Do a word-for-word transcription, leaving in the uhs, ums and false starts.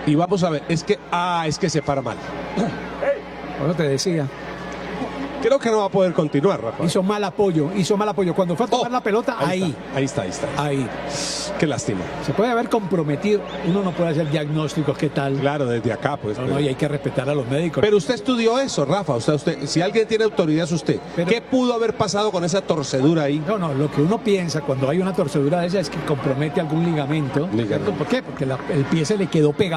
Y vamos a ver, es que, ah, es que se para mal. Bueno, te decía. Creo que no va a poder continuar, Rafa. Hizo mal apoyo, hizo mal apoyo. Cuando fue a tomar Oh, la pelota, ahí. Ahí está, ahí está. Ahí Ahí. está. Qué lástima. Se puede haber comprometido. Uno no puede hacer diagnósticos, ¿qué tal? Claro, desde acá, pues. No, pero... no, y hay que respetar a los médicos. Pero usted estudió eso, Rafa. Usted, usted, si alguien tiene autoridad es usted. Pero... ¿Qué pudo haber pasado con esa torcedura ahí? No, no, lo que uno piensa cuando hay una torcedura de esa es que compromete algún ligamento. Ligamento. ¿Por qué? Porque la- el pie se le quedó pegado.